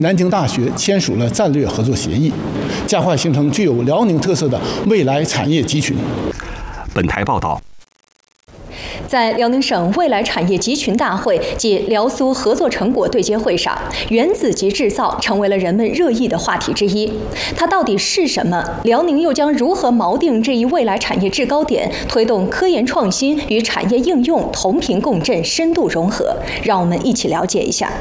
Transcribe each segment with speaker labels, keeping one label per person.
Speaker 1: 南京大学签署了战略合作协议，加快形成具有辽宁特色的未来产业集群。
Speaker 2: 本台报道。
Speaker 3: 在辽宁省未来产业集群大会暨辽苏合作成果对接会上，原子级制造成为了人们热议的话题之一。它到底是什么？辽宁又将如何锚定这一未来产业制高点，推动科研创新与产业应用同频共振、深度融合？让我们一起了解一下。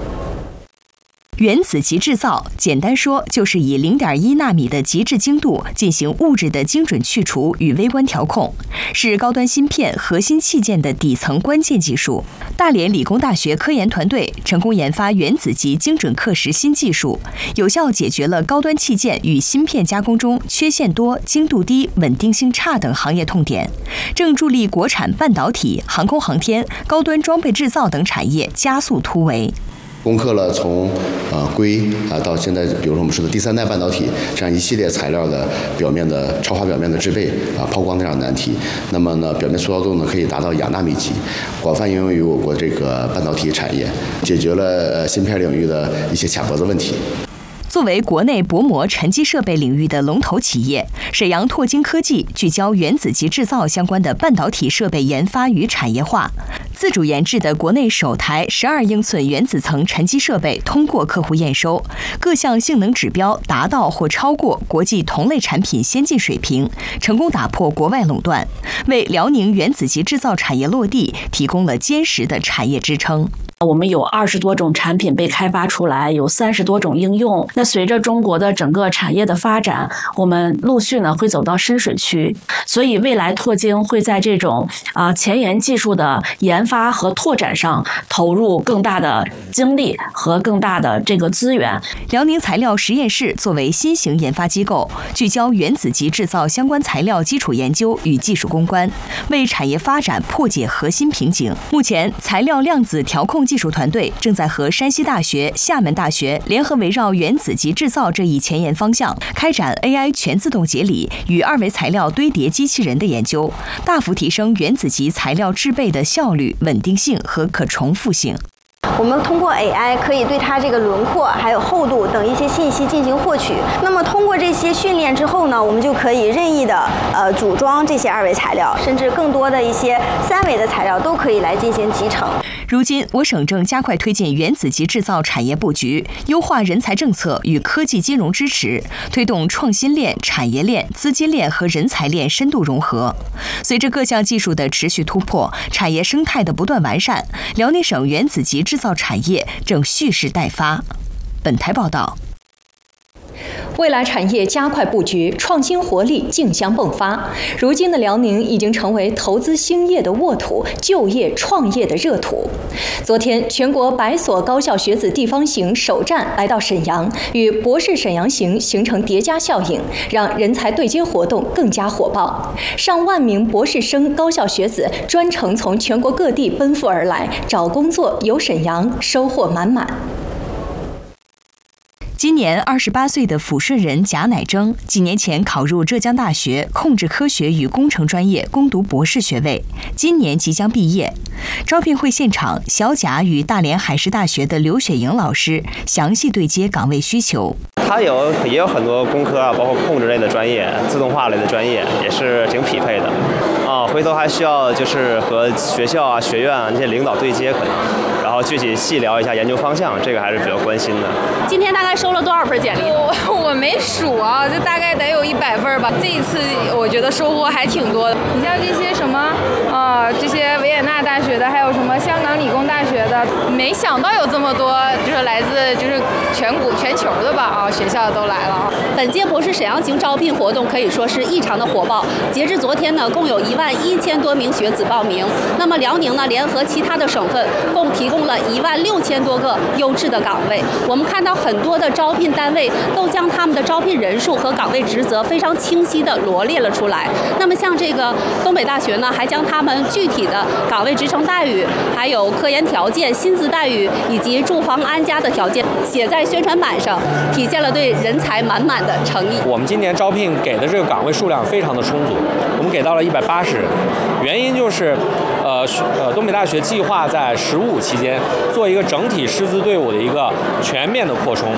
Speaker 4: 原子级制造，简单说就是以0.1纳米的极致精度进行物质的精准去除与微观调控，是高端芯片核心器件的底层关键技术。大连理工大学科研团队成功研发原子级精准刻蚀新技术，有效解决了高端器件与芯片加工中缺陷多、精度低、稳定性差等行业痛点，正助力国产半导体、航空航天、高端装备制造等产业加速突围。
Speaker 5: 攻克了从硅到现在，比如说我们说的第3代半导体这样一系列材料的表面的超滑表面的制备抛光这样的难题。那么呢，表面塑料度呢可以达到亚纳米级，广泛应用于我国这个半导体产业，解决了芯片领域的一些卡脖子问题。
Speaker 4: 作为国内薄膜沉积设备领域的龙头企业，沈阳拓晶科技聚焦原子级制造相关的半导体设备研发与产业化，自主研制的国内首台12英寸原子层沉积设备通过客户验收，各项性能指标达到或超过国际同类产品先进水平，成功打破国外垄断，为辽宁原子级制造产业落地提供了坚实的产业支撑。
Speaker 6: 我们有20多种产品被开发出来，有30多种应用。那随着中国的整个产业的发展，我们陆续呢会走到深水区，所以未来拓晶会在这种前沿技术的研发和拓展上投入更大的精力和更大的这个资源。
Speaker 4: 辽宁材料实验室作为新型研发机构，聚焦原子级制造相关材料基础研究与技术攻关，为产业发展破解核心瓶颈。目前，材料量子调控技术团队正在和山西大学、厦门大学联合围绕原子级制造这一前沿方向，开展 AI 全自动解理与2维材料堆叠机器人的研究，大幅提升原子级材料制备的效率、稳定性和可重复性。
Speaker 7: 我们通过 AI 可以对它这个轮廓还有厚度等一些信息进行获取。那么通过这些训练之后呢，我们就可以任意的组装这些2维材料，甚至更多的一些3维的材料都可以来进行集成。
Speaker 4: 如今，我省正加快推进原子级制造产业布局，优化人才政策与科技金融支持，推动创新链、产业链、资金链和人才链深度融合。随着各项技术的持续突破，产业生态的不断完善，辽宁省原子级制造产业正蓄势待发。本台报道。
Speaker 3: 未来产业加快布局，创新活力竞相迸发。如今的辽宁已经成为投资兴业的沃土，就业创业的热土。昨天，全国100所高校学子地方行首站来到沈阳，与博士沈阳行形成叠加效应，让人才对接活动更加火爆。上万名博士生高校学子专程从全国各地奔赴而来，找工作游沈阳，收获满满。
Speaker 4: 今年28岁的抚顺人贾乃征，几年前考入浙江大学控制科学与工程专业攻读博士学位，今年即将毕业。招聘会现场，小贾与大连海事大学的刘雪莹老师详细对接岗位需求。
Speaker 8: 他也有很多工科包括控制类的专业、自动化类的专业，也是挺匹配的。回头还需要就是和学校学院那些领导对接可能，然后具体细聊一下研究方向，这个还是比较关心的。
Speaker 9: 今天大概收了多少份简历？我没数啊，就大概得有100份吧。这一次我觉得收获还挺多的。你像这些什么这些维也纳大学的，还有什么香港理工大学的，没想到有这么多，就是来自就是全球的吧学校都来了。
Speaker 10: 本届博士沈阳行招聘活动可以说是异常的火爆，截至昨天呢，共有11000多名学子报名。那么辽宁呢，联合其他的省份，共提供了16000多个优质的岗位。我们看到很多的招聘单位都将他们的招聘人数和岗位职责非常清晰地罗列了出来。那么像这个东北大学呢，还将他们具体的岗位职称待遇、还有科研条件、薪资待遇以及住房安家的条件写在宣传板上，体现了对人才满满的诚意。
Speaker 11: 我们今年招聘给的这个岗位数量非常的充足，我们给到了180 80人，原因就是东北大学计划在“15期间做一个整体师资队伍的一个全面的扩充。